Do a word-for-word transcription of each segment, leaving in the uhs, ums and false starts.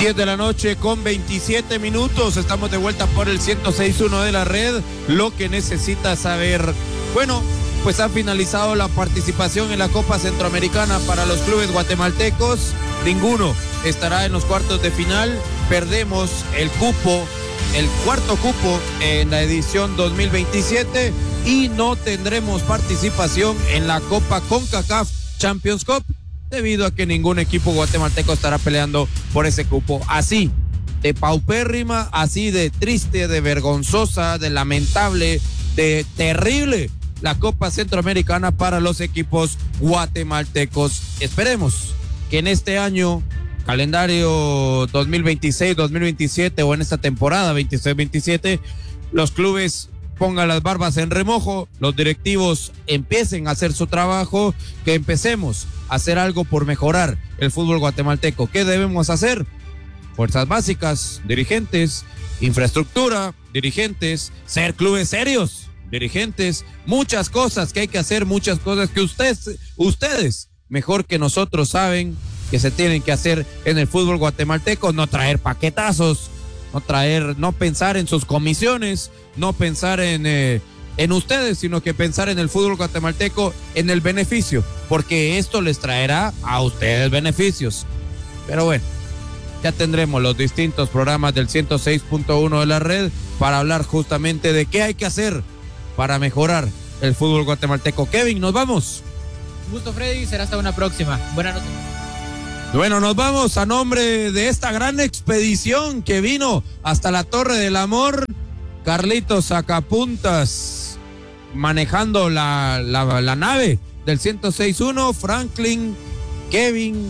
diez de la noche con veintisiete minutos. Estamos de vuelta por el ciento seis punto uno de la red. Lo que necesitas saber. Bueno, pues ha finalizado la participación en la Copa Centroamericana para los clubes guatemaltecos. Ninguno estará en los cuartos de final. Perdemos el cupo, el cuarto cupo en la edición dos mil veintisiete y no tendremos participación en la Copa CONCACAF Champions Cup debido a que ningún equipo guatemalteco estará peleando por ese cupo. Así de paupérrima, así de triste, de vergonzosa, de lamentable, de terrible la Copa Centroamericana para los equipos guatemaltecos. Esperemos que en este año, calendario dos mil veintiséis dos mil veintisiete o en esta temporada veintiséis veintisiete, los clubes pongan las barbas en remojo, los directivos empiecen a hacer su trabajo, que empecemos a hacer algo por mejorar el fútbol guatemalteco. ¿Qué debemos hacer? Fuerzas básicas, dirigentes, infraestructura, dirigentes, ser clubes serios, dirigentes, muchas cosas que hay que hacer, muchas cosas que ustedes, ustedes mejor que nosotros saben que se tienen que hacer en el fútbol guatemalteco. No traer paquetazos, no traer, no pensar en sus comisiones, no pensar en, eh, en ustedes, sino que pensar en el fútbol guatemalteco, en el beneficio, porque esto les traerá a ustedes beneficios. Pero bueno, ya tendremos los distintos programas del ciento seis punto uno de la red para hablar justamente de qué hay que hacer para mejorar el fútbol guatemalteco. Kevin, nos vamos. Un gusto, Freddy, será hasta una próxima. Buenas noches. Bueno, nos vamos a nombre de esta gran expedición que vino hasta la Torre del Amor. Carlitos Sacapuntas manejando la, la, la nave del ciento seis punto uno, Franklin, Kevin,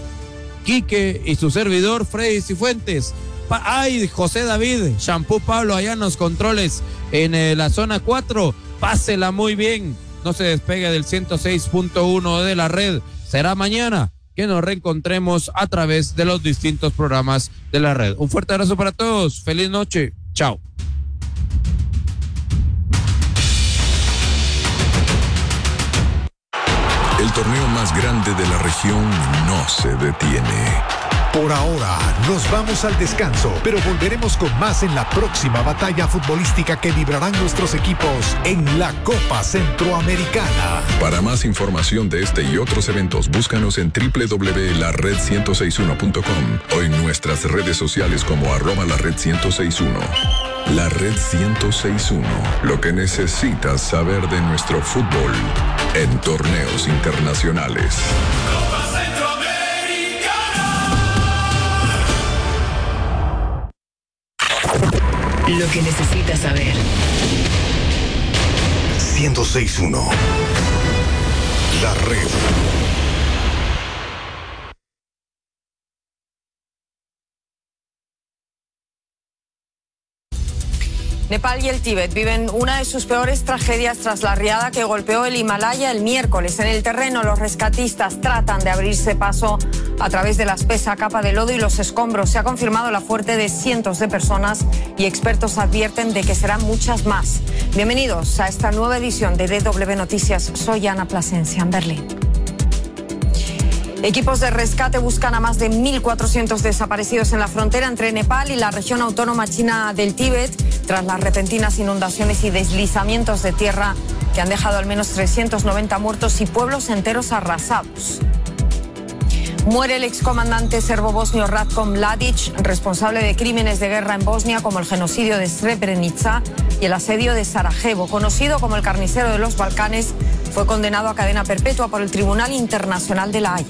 Quique y su servidor Freddy Cifuentes. Pa- Ay, José David, Shampoo Pablo allá en los controles en eh, la zona cuatro. Pásela muy bien, no se despegue del ciento seis punto uno de la red. Será mañana que nos reencontremos a través de los distintos programas de la red. Un fuerte abrazo para todos, feliz noche, chao. El torneo más grande de la región no se detiene. Por ahora nos vamos al descanso, pero volveremos con más en la próxima batalla futbolística que librarán nuestros equipos en la Copa Centroamericana. Para más información de este y otros eventos, búscanos en doble u doble u doble u punto la red ciento sesenta y uno punto com o en nuestras redes sociales como arroba la red ciento sesenta y uno. La red ciento sesenta y uno, lo que necesitas saber de nuestro fútbol en torneos internacionales. Lo que necesitas saber. ciento seis punto uno. La red. Nepal y el Tíbet viven una de sus peores tragedias tras la riada que golpeó el Himalaya el miércoles. En el terreno, los rescatistas tratan de abrirse paso a través de la espesa capa de lodo y los escombros. Se ha confirmado la muerte de cientos de personas y expertos advierten de que serán muchas más. Bienvenidos a esta nueva edición de D W Noticias. Soy Ana Plasencia en Berlín. Equipos de rescate buscan a más de mil cuatrocientos desaparecidos en la frontera entre Nepal y la región autónoma china del Tíbet tras las repentinas inundaciones y deslizamientos de tierra que han dejado al menos trescientos noventa muertos y pueblos enteros arrasados. Muere el excomandante serbo-bosnio Ratko Mladic, responsable de crímenes de guerra en Bosnia como el genocidio de Srebrenica y el asedio de Sarajevo. Conocido como el carnicero de los Balcanes, fue condenado a cadena perpetua por el Tribunal Internacional de La Haya.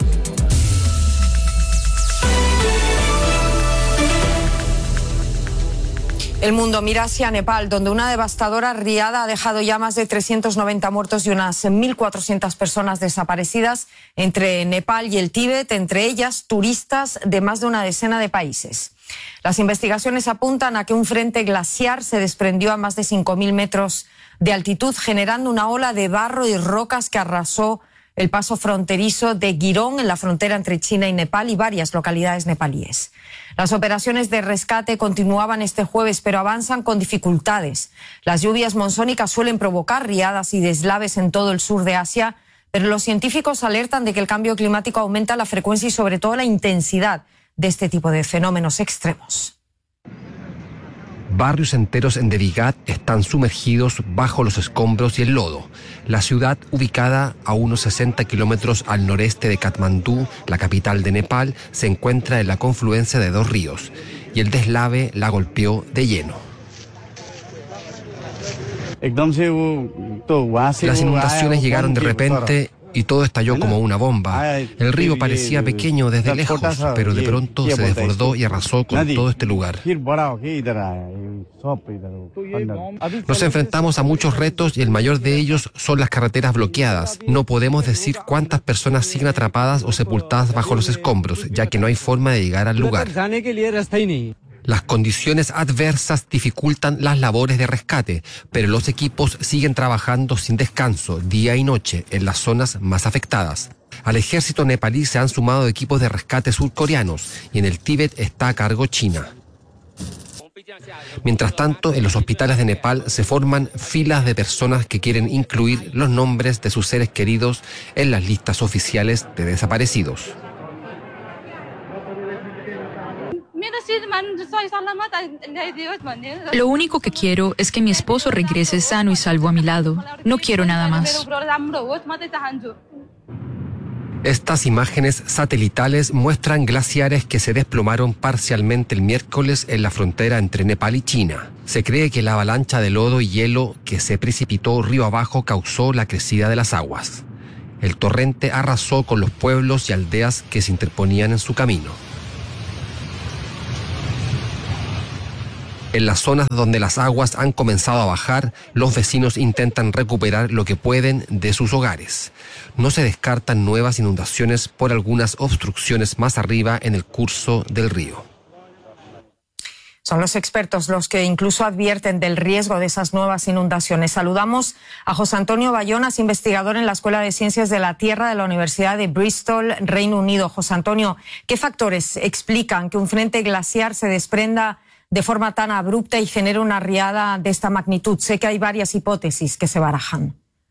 El mundo mira hacia Nepal, donde una devastadora riada ha dejado ya más de trescientos noventa muertos y unas mil cuatrocientas personas desaparecidas entre Nepal y el Tíbet, entre ellas turistas de más de una decena de países. Las investigaciones apuntan a que un frente glaciar se desprendió a más de cinco mil metros de altitud, generando una ola de barro y rocas que arrasó el paso fronterizo de Girón en la frontera entre China y Nepal y varias localidades nepalíes. Las operaciones de rescate continuaban este jueves, pero avanzan con dificultades. Las lluvias monzónicas suelen provocar riadas y deslaves en todo el sur de Asia, pero los científicos alertan de que el cambio climático aumenta la frecuencia y sobre todo la intensidad de este tipo de fenómenos extremos. Barrios enteros en Devigat están sumergidos bajo los escombros y el lodo. La ciudad, ubicada a unos sesenta kilómetros al noreste de Katmandú, la capital de Nepal, se encuentra en la confluencia de dos ríos y el deslave la golpeó de lleno. Las inundaciones llegaron de repente y todo estalló como una bomba. El río parecía pequeño desde lejos, pero de pronto se desbordó y arrasó con todo este lugar. Nos enfrentamos a muchos retos y el mayor de ellos son las carreteras bloqueadas. No podemos decir cuántas personas siguen atrapadas o sepultadas bajo los escombros, ya que no hay forma de llegar al lugar. Las condiciones adversas dificultan las labores de rescate, pero los equipos siguen trabajando sin descanso, día y noche, en las zonas más afectadas. Al ejército nepalí se han sumado equipos de rescate surcoreanos y en el Tíbet está a cargo China. Mientras tanto, en los hospitales de Nepal se forman filas de personas que quieren incluir los nombres de sus seres queridos en las listas oficiales de desaparecidos. Lo único que quiero es que mi esposo regrese sano y salvo a mi lado. No quiero nada más. Estas imágenes satelitales muestran glaciares que se desplomaron parcialmente el miércoles en la frontera entre Nepal y China. Se cree que la avalancha de lodo y hielo que se precipitó río abajo causó la crecida de las aguas. El torrente arrasó con los pueblos y aldeas que se interponían en su camino. En las zonas donde las aguas han comenzado a bajar, los vecinos intentan recuperar lo que pueden de sus hogares. No se descartan nuevas inundaciones por algunas obstrucciones más arriba en el curso del río. Son los expertos los que incluso advierten del riesgo de esas nuevas inundaciones. Saludamos a José Antonio Bayonas, investigador en la Escuela de Ciencias de la Tierra de la Universidad de Bristol, Reino Unido. José Antonio, ¿qué factores explican que un frente glaciar se desprenda de forma tan abrupta y genere una riada de esta magnitud? Sé que hay varias hipótesis que se barajan.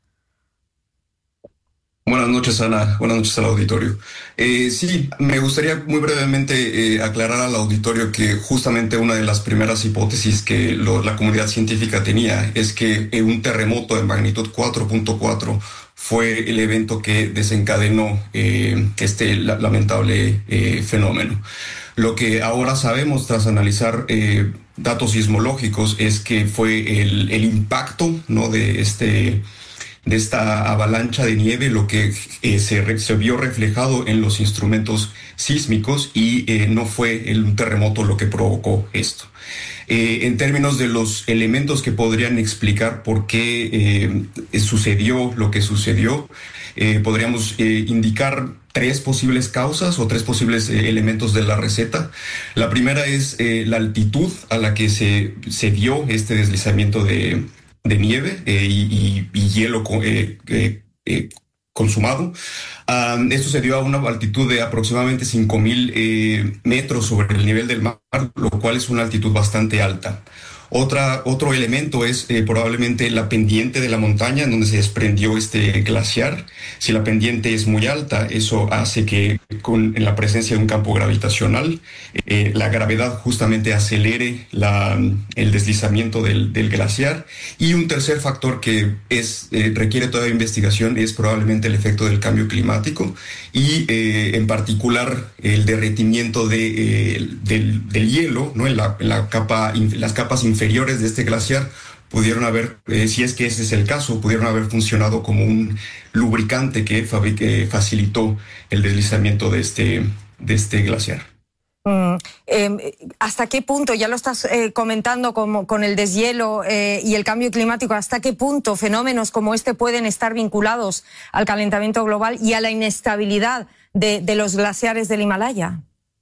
Buenas noches, Ana. Buenas noches al auditorio. Eh, sí, me gustaría muy brevemente eh, aclarar al auditorio que justamente una de las primeras hipótesis que lo, la comunidad científica tenía es que eh, un terremoto de magnitud cuatro punto cuatro fue el evento que desencadenó eh, este la, lamentable eh, fenómeno. Lo que ahora sabemos tras analizar eh, datos sismológicos es que fue el, el impacto, ¿no?, de este de esta avalancha de nieve lo que eh, se, re, se vio reflejado en los instrumentos sísmicos y eh, no fue el terremoto lo que provocó esto. Eh, en términos de los elementos que podrían explicar por qué eh, sucedió lo que sucedió, eh, podríamos eh, indicar tres posibles causas o tres posibles eh, elementos de la receta. La primera es eh, la altitud a la que se, se dio este deslizamiento de, de nieve eh, y, y, y hielo eh, eh, eh, consumado. Um, esto se dio a una altitud de aproximadamente cinco mil eh, metros sobre el nivel del mar, lo cual es una altitud bastante alta. Otra, otro elemento es eh, probablemente la pendiente de la montaña en donde se desprendió este glaciar. Si la pendiente es muy alta, eso hace que con en la presencia de un campo gravitacional, eh, la gravedad justamente acelere la, el deslizamiento del, del glaciar. Y un tercer factor que es, eh, requiere todavía investigación es probablemente el efecto del cambio climático y eh, en particular el derretimiento de, eh, del, del hielo, ¿no?, en la, en la capa, en las capas inferiores inferiores de este glaciar pudieron haber, eh, si es que ese es el caso, pudieron haber funcionado como un lubricante que, que facilitó el deslizamiento de este, de este glaciar. Mm, eh, ¿Hasta qué punto, ya lo estás eh, comentando como, con el deshielo eh, y el cambio climático, hasta qué punto fenómenos como este pueden estar vinculados al calentamiento global y a la inestabilidad de, de los glaciares del Himalaya?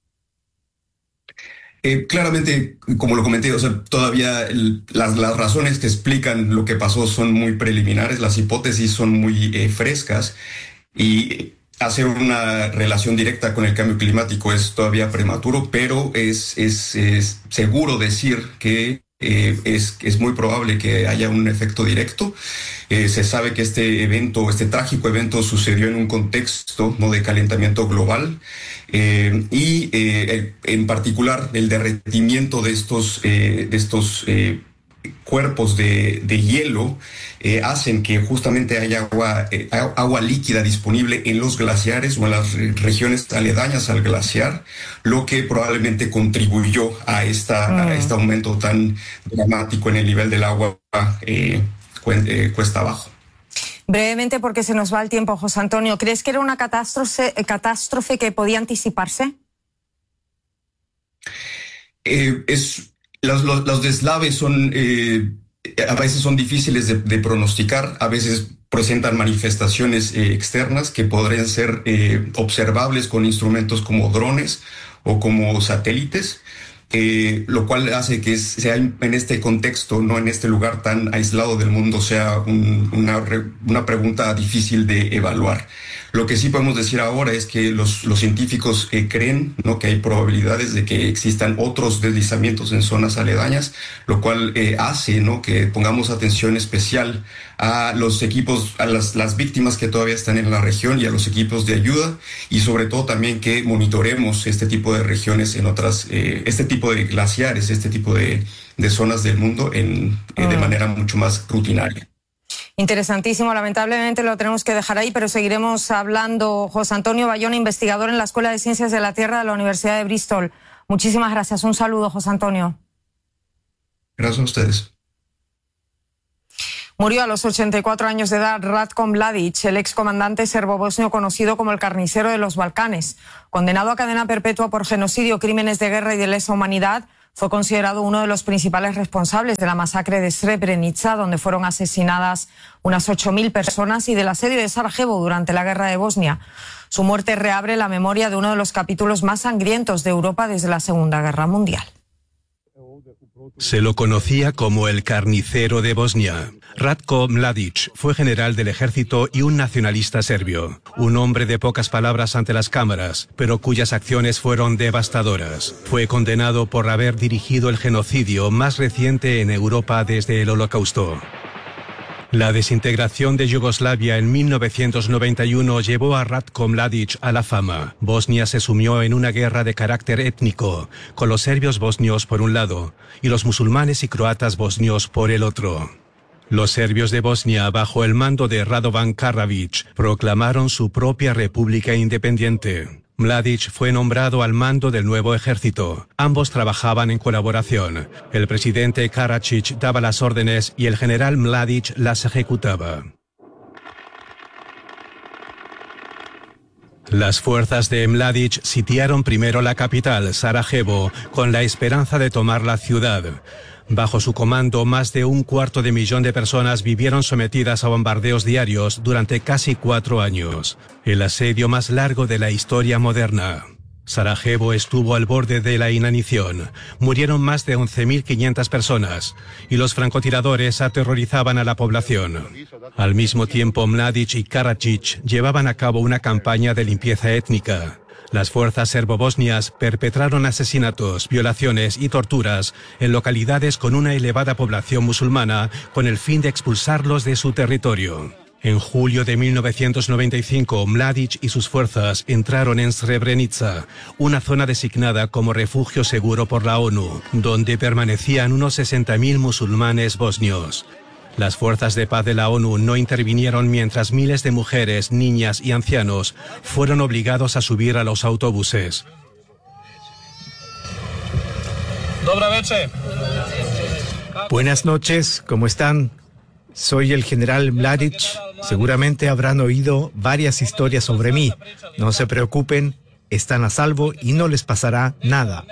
Eh, claramente, como lo comenté, o sea, todavía el, las, las razones que explican lo que pasó son muy preliminares, las hipótesis son muy eh, frescas y hacer una relación directa con el cambio climático es todavía prematuro, pero es, es, es seguro decir que eh, es, es muy probable que haya un efecto directo. Eh, se sabe que este evento, este trágico evento sucedió en un contexto, ¿no?, de calentamiento global. Eh, y eh, eh, en particular el derretimiento de estos, eh, de estos eh, cuerpos de, de hielo eh, hacen que justamente haya agua, eh, agua líquida disponible en los glaciares o en las regiones aledañas al glaciar, lo que probablemente contribuyó a, esta, mm. a este aumento tan dramático en el nivel del agua eh, eh, cuesta abajo. Brevemente, porque se nos va el tiempo, José Antonio, ¿crees que era una catástrofe, catástrofe que podía anticiparse? Eh, es... Los, los, los deslaves son, eh, a veces son difíciles de, de pronosticar, a veces presentan manifestaciones eh, externas que podrían ser eh, observables con instrumentos como drones o como satélites, eh, lo cual hace que sea en este contexto, no en este lugar tan aislado del mundo, sea un, una, una pregunta difícil de evaluar. Lo que sí podemos decir ahora es que los, los científicos eh, creen, ¿no?, que hay probabilidades de que existan otros deslizamientos en zonas aledañas, lo cual eh, hace, ¿no?, que pongamos atención especial a los equipos, a las, las víctimas que todavía están en la región y a los equipos de ayuda, y sobre todo también que monitoremos este tipo de regiones en otras, eh, este tipo de glaciares, este tipo de, de zonas del mundo en, eh, de manera mucho más rutinaria. Interesantísimo, lamentablemente lo tenemos que dejar ahí, pero seguiremos hablando. José Antonio Bayona, investigador en la Escuela de Ciencias de la Tierra de la Universidad de Bristol. Muchísimas gracias. Un saludo, José Antonio. Gracias a ustedes. Murió a los ochenta y cuatro años de edad Ratko Mladic, el excomandante serbo-bosnio conocido como el carnicero de los Balcanes. Condenado a cadena perpetua por genocidio, crímenes de guerra y de lesa humanidad, fue considerado uno de los principales responsables de la masacre de Srebrenica, donde fueron asesinadas unas ocho mil personas, y del asedio de Sarajevo durante la guerra de Bosnia. Su muerte reabre la memoria de uno de los capítulos más sangrientos de Europa desde la Segunda Guerra Mundial. Se lo conocía como el carnicero de Bosnia. Ratko Mladic fue general del ejército y un nacionalista serbio. Un hombre de pocas palabras ante las cámaras, pero cuyas acciones fueron devastadoras. Fue condenado por haber dirigido el genocidio más reciente en Europa desde el Holocausto. La desintegración de Yugoslavia en mil novecientos noventa y uno llevó a Ratko Mladic a la fama. Bosnia se sumió en una guerra de carácter étnico, con los serbios bosnios por un lado y los musulmanes y croatas bosnios por el otro. Los serbios de Bosnia, bajo el mando de Radovan Karadzic, proclamaron su propia república independiente. Mladic fue nombrado al mando del nuevo ejército. Ambos trabajaban en colaboración. El presidente Karadzic daba las órdenes y el general Mladic las ejecutaba. Las fuerzas de Mladic sitiaron primero la capital, Sarajevo, con la esperanza de tomar la ciudad. Bajo su comando, más de un cuarto de millón de personas vivieron sometidas a bombardeos diarios durante casi cuatro años. El asedio más largo de la historia moderna. Sarajevo estuvo al borde de la inanición. Murieron más de once mil quinientas personas y los francotiradores aterrorizaban a la población. Al mismo tiempo, Mladic y Karadzic llevaban a cabo una campaña de limpieza étnica. Las fuerzas serbo-bosnias perpetraron asesinatos, violaciones y torturas en localidades con una elevada población musulmana con el fin de expulsarlos de su territorio. En julio de mil novecientos noventa y cinco, Mladic y sus fuerzas entraron en Srebrenica, una zona designada como refugio seguro por la ONU, donde permanecían unos sesenta mil musulmanes bosnios. Las fuerzas de paz de la ONU no intervinieron mientras miles de mujeres, niñas y ancianos fueron obligados a subir a los autobuses. Buenas noches, ¿cómo están? Soy el general Mladic. Seguramente habrán oído varias historias sobre mí. No se preocupen, están a salvo y no les pasará nada.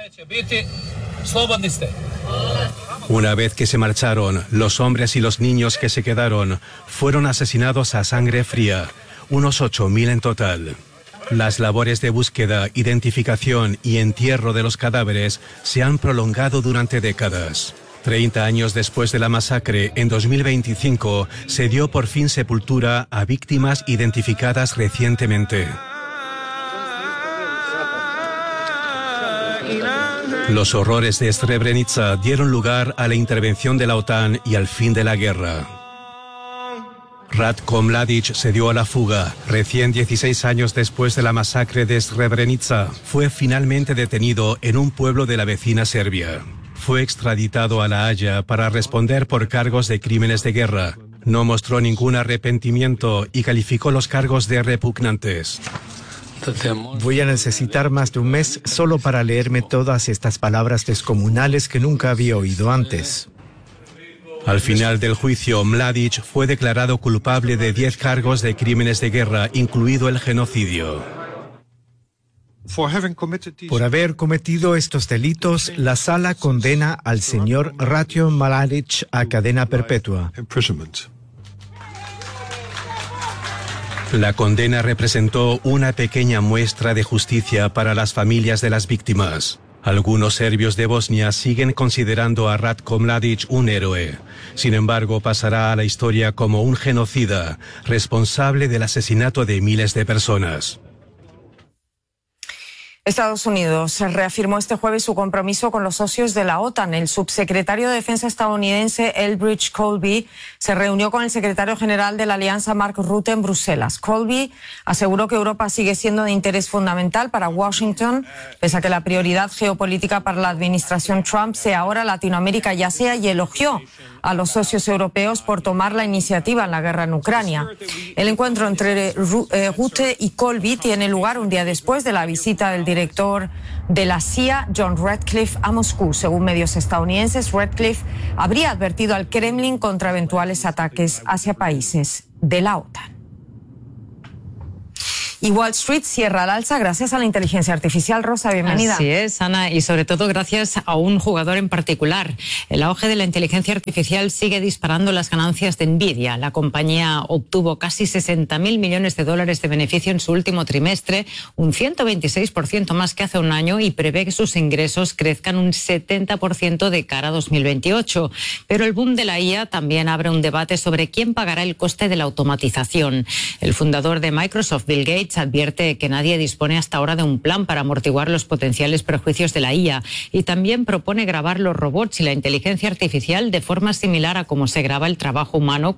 Una vez que se marcharon, los hombres y los niños que se quedaron fueron asesinados a sangre fría, unos ocho mil en total. Las labores de búsqueda, identificación y entierro de los cadáveres se han prolongado durante décadas. Treinta años después de la masacre, en dos mil veinticinco, se dio por fin sepultura a víctimas identificadas recientemente. Los horrores de Srebrenica dieron lugar a la intervención de la OTAN y al fin de la guerra. Ratko Mladic se dio a la fuga. Recién dieciséis años después de la masacre de Srebrenica, fue finalmente detenido en un pueblo de la vecina Serbia. Fue extraditado a La Haya para responder por cargos de crímenes de guerra. No mostró ningún arrepentimiento y calificó los cargos de repugnantes. Voy a necesitar más de un mes solo para leerme todas estas palabras descomunales que nunca había oído antes. Al final del juicio, Mladic fue declarado culpable de diez cargos de crímenes de guerra, incluido el genocidio. Por haber cometido estos delitos, la sala condena al señor Ratko Mladic a cadena perpetua. La condena representó una pequeña muestra de justicia para las familias de las víctimas. Algunos serbios de Bosnia siguen considerando a Ratko Mladic un héroe. Sin embargo, pasará a la historia como un genocida, responsable del asesinato de miles de personas. Estados Unidos reafirmó este jueves su compromiso con los socios de la OTAN. El subsecretario de Defensa estadounidense Elbridge Colby se reunió con el secretario general de la Alianza Mark Rutte en Bruselas. Colby aseguró que Europa sigue siendo de interés fundamental para Washington, pese a que la prioridad geopolítica para la administración Trump sea ahora Latinoamérica y Asia, y elogió a los socios europeos por tomar la iniciativa en la guerra en Ucrania. El encuentro entre Rutte y Colby tiene lugar un día después de la visita del director de la C I A, John Ratcliffe, a Moscú. Según medios estadounidenses, Ratcliffe habría advertido al Kremlin contra eventuales ataques hacia países de la OTAN. Y Wall Street cierra al alza gracias a la inteligencia artificial. Rosa, bienvenida. Así es, Ana, y sobre todo gracias a un jugador en particular. El auge de la inteligencia artificial sigue disparando las ganancias de Nvidia. La compañía obtuvo casi sesenta mil millones de dólares de beneficio en su último trimestre, un ciento veintiséis por ciento más que hace un año, y prevé que sus ingresos crezcan un setenta por ciento de cara a dos mil veintiocho. Pero el boom de la I A también abre un debate sobre quién pagará el coste de la automatización. El fundador de Microsoft, Bill Gates, advierte que nadie dispone hasta ahora de un plan para amortiguar los potenciales perjuicios de la I A, y también propone grabar los robots y la inteligencia artificial de forma similar a cómo se graba el trabajo humano